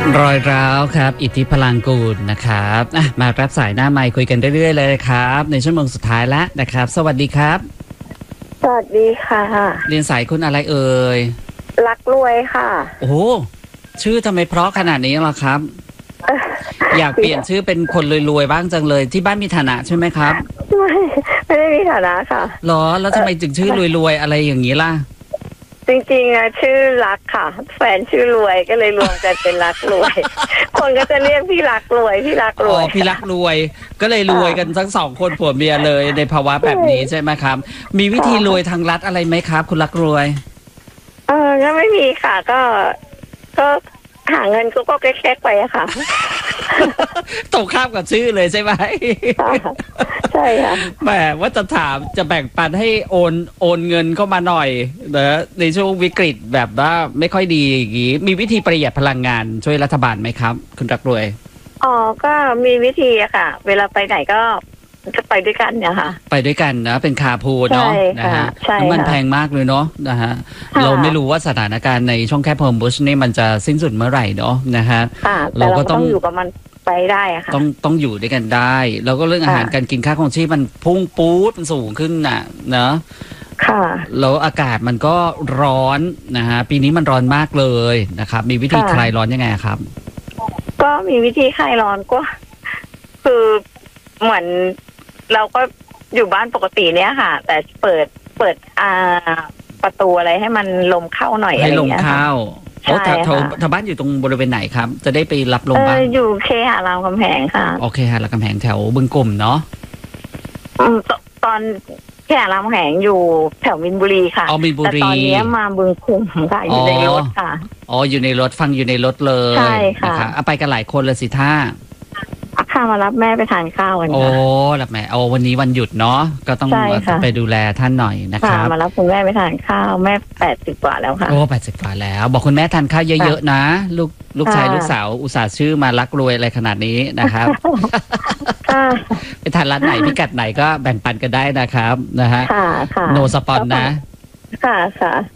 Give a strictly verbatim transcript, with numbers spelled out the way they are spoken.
รอยร้าวครับอิทธิพลังกูลนะครับมารับสายหน้าไมค์คุยกันเรื่อยๆเลยครับในชั่วโมงสุดท้ายแล้วนะครับสวัสดีครับสวัสดีค่ะเรียนสายคุณอะไรเอ่ยรักรวยค่ะโอ้ชื่อทำไมเพราะขนาดนี้ล่ะครับอยากเปลี่ยนชื่อเป็นคนรวยๆบ้างจังเลยที่บ้านมีฐานะใช่ไหมครับไม่ไม่ได้มีฐานะค่ะหรอแล้วทำไมถึงชื่อรวยๆอะไรอย่างนี้ล่ะจริงๆอะชื่อรักค่ะแฟนชื่อรวยก็เลยรวมกันเป็นรักรวยคนก็จะเรียกพี่รักรวยพี่รักรวยอ๋อพี่รักรวยก็เลยรวยกันทั้งสองคนผัวเมียเลยในภาวะแบบนี้ใช่ไหมครับมีวิธีรวยทางรัฐอะไรไหมครับคุณรักรวยเออก็ไม่มีค่ะก็ก็หาเงินก็ก็แก๊กๆไปอะค่ะตรงข้ามกับชื่อเลยใช่ไหมใช่ค่ะแหมว่าจะถามจะแบ่งปันให้โอนโอนเงินเข้ามาหน่อยนะในช่วงวิกฤตแบบว่าไม่ค่อยดีอย่างนี้มีวิธีประหยัดพลังงานช่วยรัฐบาลไหมครับคุณรักรวยอ๋อก็มีวิธีอะค่ะเวลาไปไหนก็จะไปด้วยกันเนี่ยค่ะไปด้วยกันนะเป็นคาร์พูลเนาะนะฮะน้ำมันแพงมากเลยเนาะนะฮะเราไม่รู้ว่าสถานการณ์ในช่องแคบเพิร์มบุชนี่มันจะสิ้นสุดเมื่อไหร่เนาะนะฮะเราก็ต้องอยู่กับมันไปได้อะค่ะต้องต้องอยู่ด้วยกันได้แล้วก็เรื่องอาหารการกินค่าครองชีพมันพุ่งปู๊ดมันสูงขึ้นน่ะเนาะค่ะแล้วอากาศมันก็ร้อนนะฮะปีนี้มันร้อนมากเลยนะครับมีวิธีคลายร้อนยังไงครับก็มีวิธีคลายร้อนก็คือเหมือนเราก็อยู่บ้านปกติเนี้ยค่ะแต่เปิดเปิดอ่าประตูอะไรให้มันลมเข้าหน่อยอะไรอย่างเงี้ยให้ลมเข้าโอ้แถวแถวบ้านอยู่ตรงบริเวณไหนครับจะได้ไปรับลมบ้างอยู่เคหะรามคำแหงค่ะโอเคหะรามคำแหงแถวบึงกลุ่มเนาะตอนเคหะรามคำแหงอยู่แถวมินบุรีค่ะอ๋อมินบุรีแต่ตอนนี้มาบึงกลุ่มค่ะอยู่ในรถค่ะอ๋ออยู่ในรถฟังอยู่ในรถเลยใช่ค่ะเอาไปกันหลายคนเลยสิท่าค่ะมารับแม่ไปทานข้าวกันโอ้รับแม่โอ้วันนี้วันหยุดเนาะก็ต้องไปดูแลท่านหน่อยนะครับมารับคุณแม่ไปทานข้าวแม่แปดสิบกว่าแล้วค่ะโอ้แปดสิบกว่าแล้วบอกคุณแม่ทานข้าวเยอะๆนะลูกลูกชายลูกสาวอุตส่าห์ชื่อมารักรวยอะไรขนาดนี้นะครับไปทานร้านไหนพิกัดไหนก็แบ่งปันกันได้นะครับนะฮะโนสปอนนะค่ะค่ะ